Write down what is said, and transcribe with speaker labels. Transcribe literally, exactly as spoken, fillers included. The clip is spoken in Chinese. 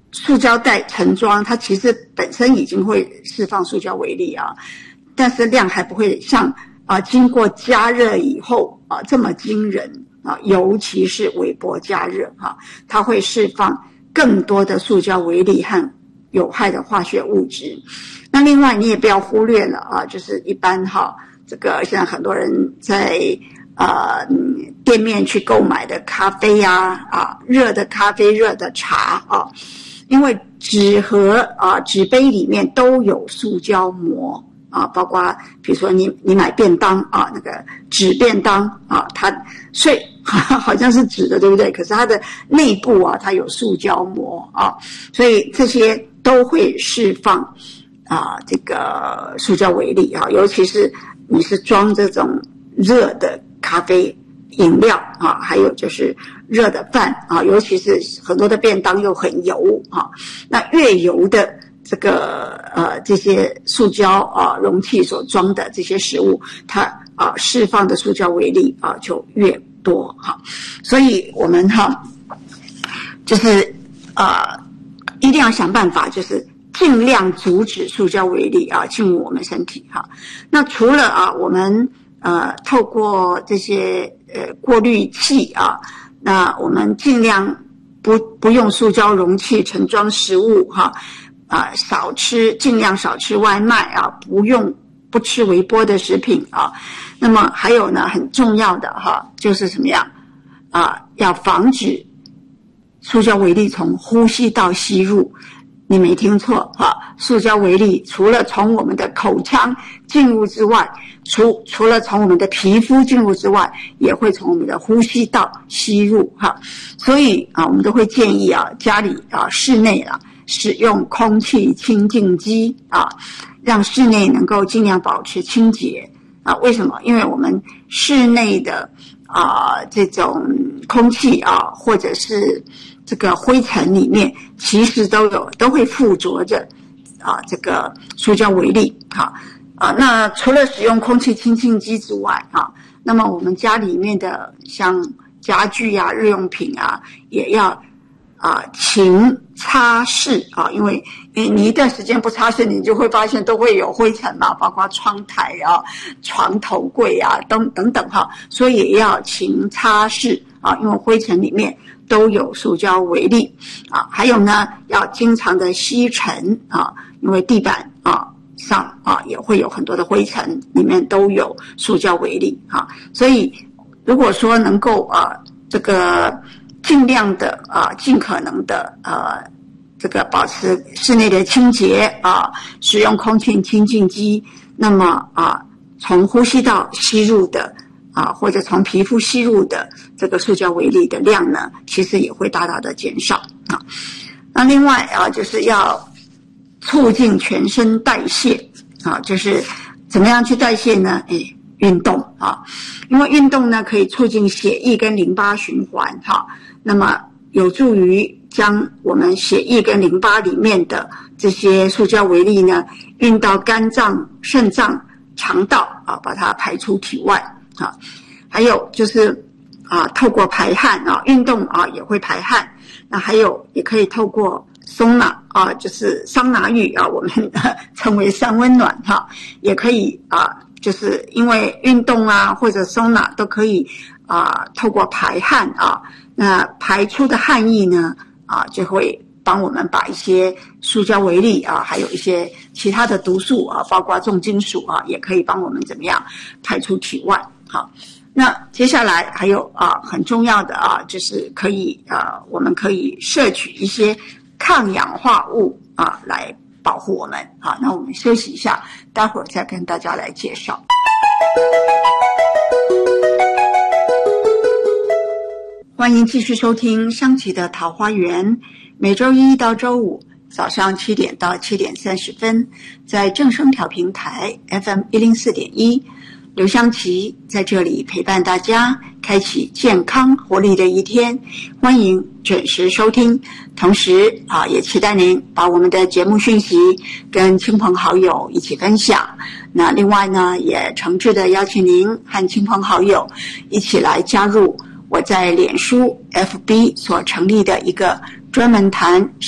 Speaker 1: 塑胶袋盛装，它其实本身已经会释放塑胶微粒啊，但是量还不会像啊经过加热以后啊这么惊人啊，尤其是微波加热啊，它会释放更多的塑胶微粒和有害的化学物质。那另外你也不要忽略了啊，就是一般哈，这个现在很多人在呃店面去购买的咖啡啊啊，热的咖啡、热的茶啊，因为纸盒啊、纸杯里面都有塑胶膜啊，包括比如说你你买便当啊，那个纸便当啊，它虽好像是纸的，对不对？可是它的内部啊，它有塑胶膜啊，所以这些都会释放啊这个塑胶微粒啊，尤其是你是装这种热的咖啡饮料啊，还有就是热的饭啊，尤其是很多的便当又很油啊，那越油的这个呃这些塑胶啊容器所装的这些食物，它啊释放的塑胶微粒啊就越多哈，所以我们哈就是啊一定要想办法，就是尽量阻止塑胶微粒啊进入我们身体哈。那除了啊我们呃透过这些呃过滤器啊，那我们尽量不不用塑胶容器盛装食物哈，啊少吃，尽量少吃外卖啊，不用不吃微波的食品啊。那么还有呢，很重要的哈，就是什么样啊？要防止塑胶微粒从呼吸道吸入。你没听错哈，塑胶微粒除了从我们的口腔进入之外，除除了从我们的皮肤进入之外，也会从我们的呼吸道吸入哈。所以啊，我们都会建议啊，家里啊室内啊使用空气清净机啊，让室内能够尽量保持清洁啊。为什么？因为我们室内的啊这种空气啊，或者是这个灰尘里面，其实都有都会附着着啊这个塑胶微粒啊啊。那除了使用空气清净机之外啊，那么我们家里面的像家具啊、日用品啊，也要啊勤擦拭啊，因为你一段时间不擦拭，你就会发现都会有灰尘嘛，包括窗台啊、床头柜啊等等等哈，所以也要勤擦拭啊，因为灰尘里面都有塑胶微粒啊。还有呢，要经常的吸尘啊，因为地板啊上啊也会有很多的灰尘，里面都有塑胶微粒啊。所以如果说能够啊这个尽量的啊尽可能的呃这个保持室内的清洁啊，使用空气清净机，那么啊从呼吸道吸入的啊，或者从皮肤吸入的这个塑胶微粒的量呢，其实也会大大的减少啊。那另外啊，就是要促进全身代谢啊，就是怎么样去代谢呢？哎，运动啊，因为运动呢可以促进血液跟淋巴循环哈，那么有助于将我们血液跟淋巴里面的这些塑胶微粒呢运到肝脏、肾脏、肠道啊，把它排出体外。啊，还有就是啊，透过排汗啊，运动啊也会排汗。那还有也可以透过松拿啊，就是桑拿浴啊，我们称为三温暖哈、啊，也可以啊，就是因为运动啊或者松拿都可以啊，透过排汗啊，那排出的汗液呢啊，就会帮我们把一些塑胶微粒啊，还有一些其他的毒素啊，包括重金属啊，也可以帮我们怎么样排出体外。好，那接下来还有啊很重要的啊，就是可以啊，我们可以摄取一些抗氧化物啊，来保护我们。好，那我们休息一下，待会儿再跟大家来介绍。欢迎继续收听香琪的桃花源，每周一到周五早上七点到七点三十分，在正声调频台 F M 一零四点一。刘香琪在这里陪伴大家，开启健康活力的一天，欢迎准时收听。同时啊，也期待您把我们的节目讯息跟亲朋好友一起分享。那另外呢，也诚挚的邀请您和亲朋好友一起来加入我在脸书 F B 所成立的一个专门谈